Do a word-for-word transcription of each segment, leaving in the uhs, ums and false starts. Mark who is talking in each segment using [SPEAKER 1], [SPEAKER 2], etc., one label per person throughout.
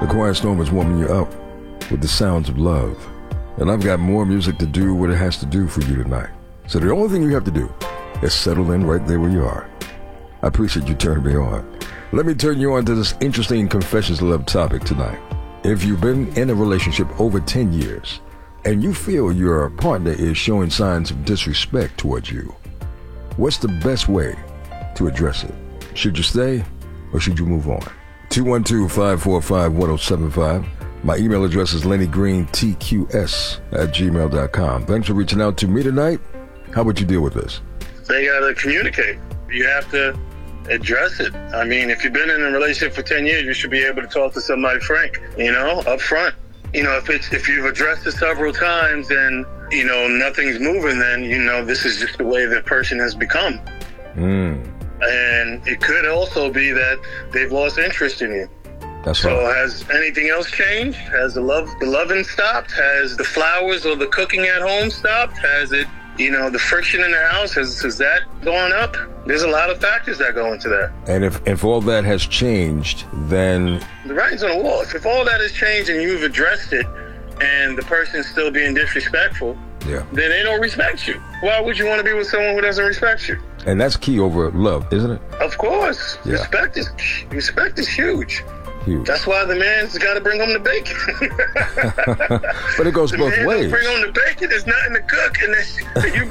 [SPEAKER 1] The Quiet Storm is warming you up with the sounds of love. And I've got more music to do what it has to do for you tonight. So the only thing you have to do is settle in right there where you are. I appreciate you turning me on. Let me turn you on to this interesting Confessions of Love topic tonight. If you've been in a relationship over ten years and you feel your partner is showing signs of disrespect towards you, what's the best way to address it? Should you stay or should you move on? two one two, five four five, one oh seven five. My email address is lenny green t q s at gmail dot com. Thanks for reaching out to me tonight. How would you deal with this?
[SPEAKER 2] They got to communicate. You have to address it. I mean, if you've been in a relationship for ten years, you should be able to talk to somebody frank, you know, up front. You know, if it's if you've addressed it several times and, you know, nothing's moving, then, you know, this is just the way the person has become.
[SPEAKER 1] Mm.
[SPEAKER 2] And it could also be that they've lost interest in you.
[SPEAKER 1] That's
[SPEAKER 2] so
[SPEAKER 1] right.
[SPEAKER 2] Has anything else changed? Has the love, the loving stopped? Has the flowers or the cooking at home stopped? Has it, you know, the friction in the house, has, has that gone up? There's a lot of factors that go into that.
[SPEAKER 1] And if, if all that has changed, then...
[SPEAKER 2] The writing's on the wall. If all that has changed and you've addressed it and the person's still being disrespectful,
[SPEAKER 1] yeah,
[SPEAKER 2] then they don't respect you. Why would you want to be with someone who doesn't respect you?
[SPEAKER 1] And that's key over love, isn't it?
[SPEAKER 2] Of course.
[SPEAKER 1] Yeah.
[SPEAKER 2] Respect is respect is huge.
[SPEAKER 1] Huge.
[SPEAKER 2] That's why the man's got to bring home the bacon.
[SPEAKER 1] But it goes
[SPEAKER 2] the
[SPEAKER 1] both
[SPEAKER 2] man
[SPEAKER 1] ways.
[SPEAKER 2] Bring home the bacon. There's nothing to cook, and then you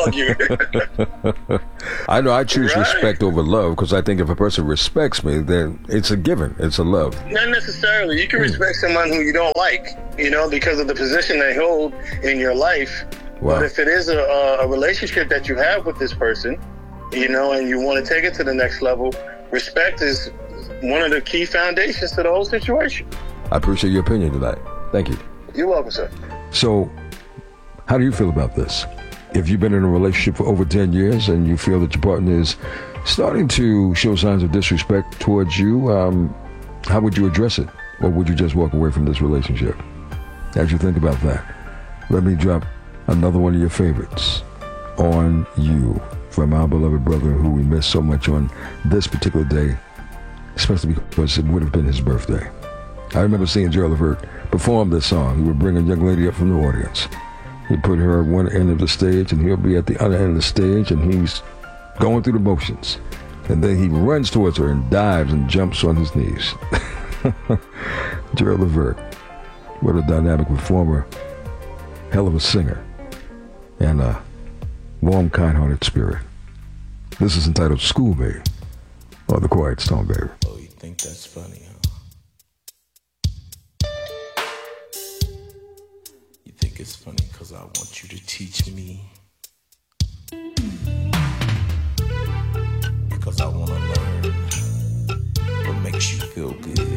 [SPEAKER 2] both argue.
[SPEAKER 1] I know I choose
[SPEAKER 2] Right.
[SPEAKER 1] respect over love because I think if a person respects me, then it's a given. It's a love.
[SPEAKER 2] Not necessarily. You can respect someone who you don't like, you know, because of the position they hold in your life.
[SPEAKER 1] Wow.
[SPEAKER 2] But if it is a, a relationship that you have with this person, you know, and you want to take it to the next level, respect is one of the key foundations to the whole situation.
[SPEAKER 1] I appreciate your opinion tonight. Thank you.
[SPEAKER 2] You're welcome, sir.
[SPEAKER 1] So, how do you feel about this? If you've been in a relationship for over ten years and you feel that your partner is starting to show signs of disrespect towards you, um, how would you address it? Or would you just walk away from this relationship? As you think about that, let me drop another one of your favorites, On You, from our beloved brother who we miss so much on this particular day, especially because it would have been his birthday. I remember seeing Gerald Levert perform this song. He would bring a young lady up from the audience. He'd put her at one end of the stage and he'll be at the other end of the stage and he's going through the motions. And then he runs towards her and dives and jumps on his knees. Gerald Levert, what a dynamic performer, hell of a singer, and a warm, kind-hearted spirit. This is entitled Schoolmate, or The Quiet Storm, baby.
[SPEAKER 3] Oh, you think that's funny, huh? You think it's funny because I want you to teach me? Because I want to learn what makes you feel good.